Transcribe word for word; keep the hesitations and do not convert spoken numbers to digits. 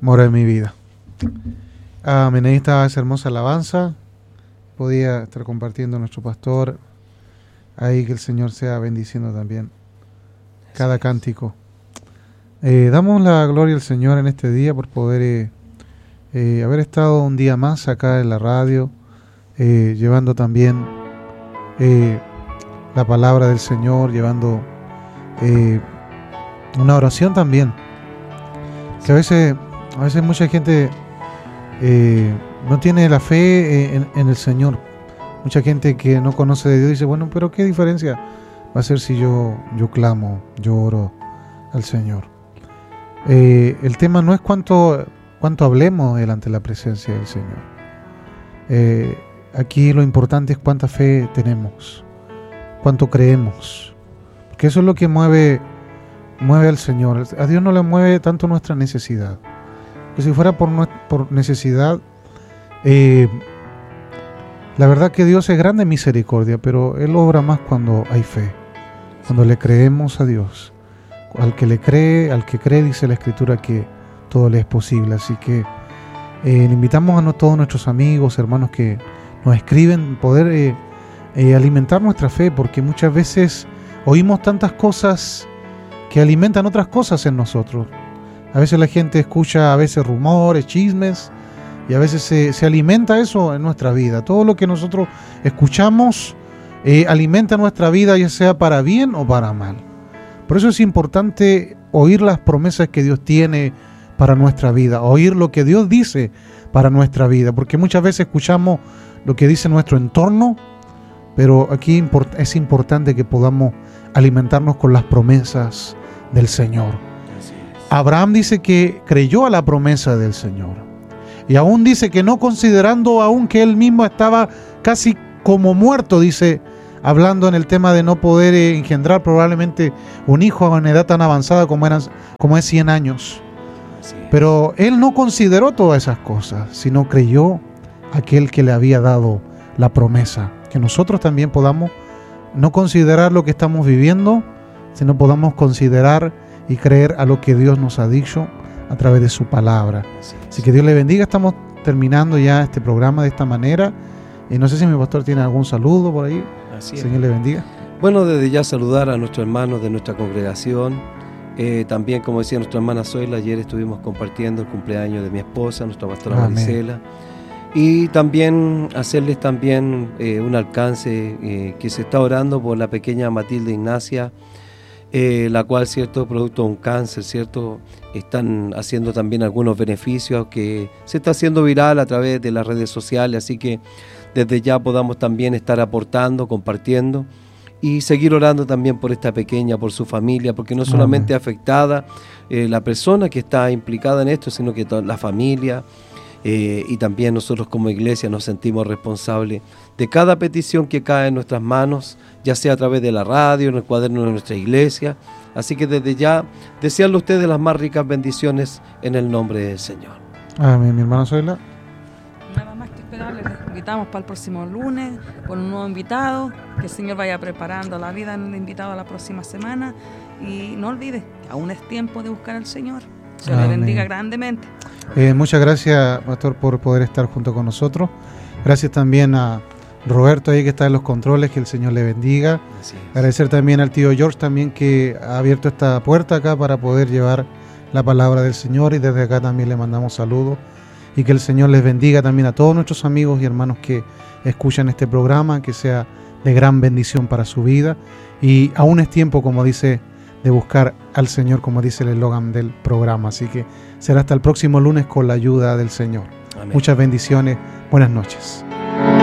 mora en mi vida. Amén. Ahí estaba esa hermosa alabanza. Podía estar compartiendo nuestro pastor. Ahí que el Señor sea bendiciendo también cada cántico. Eh, damos la gloria al Señor en este día por poder eh, eh, haber estado un día más acá en la radio, eh, llevando también eh, la palabra del Señor, llevando eh, una oración también. Que a veces, a veces mucha gente eh, no tiene la fe en, en el Señor. Mucha gente que no conoce de Dios dice, bueno, pero ¿qué diferencia va a ser si yo, yo clamo, yo oro al Señor? Eh, el tema no es cuánto, cuánto hablemos delante de la presencia del Señor. Eh, aquí lo importante es cuánta fe tenemos, cuánto creemos. Porque eso es lo que mueve, mueve al Señor. A Dios no le mueve tanto nuestra necesidad. Que si fuera por, por necesidad, eh, la verdad que Dios es grande en misericordia, pero Él obra más cuando hay fe, cuando le creemos a Dios. Al que le cree, al que cree, dice la Escritura que todo le es posible. Así que eh, le invitamos a no, todos nuestros amigos, hermanos que nos escriben, poder eh, eh, alimentar nuestra fe, porque muchas veces oímos tantas cosas que alimentan otras cosas en nosotros. A veces la gente escucha a veces rumores, chismes, y a veces se, se alimenta eso en nuestra vida. Todo lo que nosotros escuchamos eh, alimenta nuestra vida, ya sea para bien o para mal. Por eso es importante oír las promesas que Dios tiene para nuestra vida, oír lo que Dios dice para nuestra vida, porque muchas veces escuchamos lo que dice nuestro entorno, pero aquí es importante que podamos alimentarnos con las promesas del Señor. Abraham dice que creyó a la promesa del Señor, y aún dice que no considerando aún que él mismo estaba casi como muerto, dice, hablando en el tema de no poder eh, engendrar probablemente un hijo a una edad tan avanzada como, eran, como es cien años. Pero él no consideró todas esas cosas, sino creyó a aquel que le había dado la promesa. Que nosotros también podamos no considerar lo que estamos viviendo, sino podamos considerar y creer a lo que Dios nos ha dicho a través de su palabra. Así, Así que Dios le bendiga. Estamos terminando ya este programa de esta manera. Y no sé si mi pastor tiene algún saludo por ahí. Así Señor es. Le bendiga. Bueno, desde ya saludar a nuestros hermanos de nuestra congregación. Eh, también, como decía nuestra hermana Zoila, ayer estuvimos compartiendo el cumpleaños de mi esposa, nuestra pastora Amén. Marisela. Y también hacerles también eh, un alcance eh, que se está orando por la pequeña Matilde Ignacia, eh, la cual, cierto, producto de un cáncer, cierto, están haciendo también algunos beneficios que se está haciendo viral a través de las redes sociales, así que desde ya podamos también estar aportando, compartiendo y seguir orando también por esta pequeña, por su familia, porque no solamente Amén. afectada eh, la persona que está implicada en esto, sino que toda la familia eh, y también nosotros como iglesia nos sentimos responsables de cada petición que cae en nuestras manos, ya sea a través de la radio, en el cuaderno de nuestra iglesia. Así que desde ya, desearle a ustedes las más ricas bendiciones en el nombre del Señor. Amén, mi hermana Zoila. Nada más que esperarles, les invitamos para el próximo lunes con un nuevo invitado, que el Señor vaya preparando la vida en el invitado a la próxima semana, y no olvide, aún es tiempo de buscar al Señor. Se le bendiga grandemente. Eh, muchas gracias, pastor, por poder estar junto con nosotros. Gracias también a Roberto ahí que está en los controles, que el Señor le bendiga. Agradecer también al tío George también que ha abierto esta puerta acá para poder llevar la palabra del Señor, y desde acá también le mandamos saludos, y que el Señor les bendiga también a todos nuestros amigos y hermanos que escuchan este programa, que sea de gran bendición para su vida. Y aún es tiempo, como dice, de buscar al Señor, como dice el eslogan del programa. Así que será hasta el próximo lunes con la ayuda del Señor. Amén. Muchas bendiciones, buenas noches.